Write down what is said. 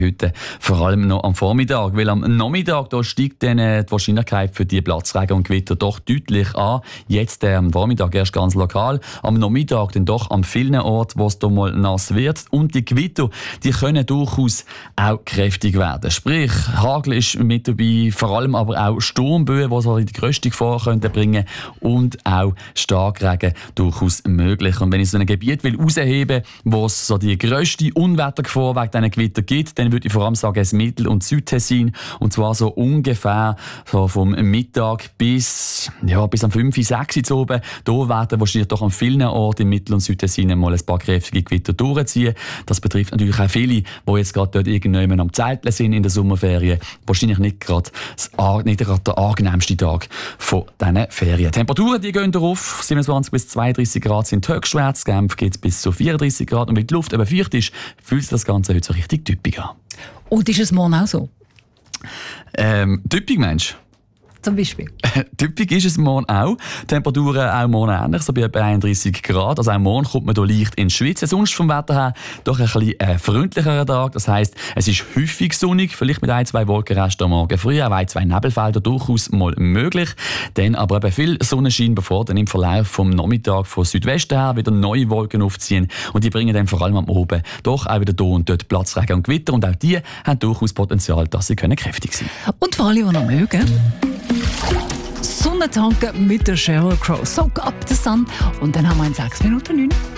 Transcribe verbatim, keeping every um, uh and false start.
heute vor allem noch am Vormittag, weil am Nachmittag da steigt dann die Wahrscheinlichkeit für die Platzregen und Gewitter doch deutlich an. Jetzt äh, am Vormittag erst ganz lokal, am Nachmittag dann doch an vielen Orten, wo es da mal nass wird. Und die Gewitter, die können durchaus auch kräftig werden. Sprich, Hagel ist mit dabei, vor allem aber auch Sturmböen, die so die grösste Gefahr könnten bringen, und auch Starkregen durchaus möglich. Und wenn ich so ein Gebiet will herausheben, wo es so die grösste Unwettergefahr wegen diesen Gewitter gibt, dann würde ich vor allem sagen, das Mittel- und Südtessin. Und zwar so ungefähr so vom Mittag bis, ja, bis am fünf, sechs Uhr oben. Da werden wahrscheinlich doch an vielen Orten im Mittel- und Südtessin mal ein paar kräftige Gewitter durchziehen. Das betrifft natürlich auch viele, die jetzt gerade dort irgendjemand am Zelteln sind in der Sommerferien. Wahrscheinlich nicht gerade, nicht gerade der angenehmste Tag von diesen Ferien. Die Temperaturen, die gehen darauf. siebenundzwanzig bis zweiunddreissig Grad sind höchstwärts. Genf geht es bis zu vierunddreissig Grad. Und wenn die Luft eben feucht ist, fühlt sich das Ganze heute so richtig typisch an. Und ist es morgen auch so? Ähm, typisch, Mensch. Zum Beispiel? Typisch ist es morgen auch. Temperaturen auch morgen ähnlich, so bei etwa einunddreissig Grad. Also auch morgen kommt man hier leicht ins Schwitzen. Sonst vom Wetter her doch ein bisschen äh, freundlicherer Tag. Das heisst, es ist häufig sonnig, vielleicht mit ein, zwei Wolkenresten am Morgen früh, auch ein, zwei Nebelfelder durchaus mal möglich. Dann aber eben viel Sonnenschein, bevor dann im Verlauf vom Nachmittag von Südwesten her wieder neue Wolken aufziehen. Und die bringen dann vor allem am Oben doch auch wieder hier und dort Platzregen und Gewitter. Und auch die haben durchaus Potenzial, dass sie können kräftig sein können. Und für alle, die noch mögen, Sonne tanken mit der Sheryl Crow. Soak up the sun. Und dann haben wir in sechs Minuten neun.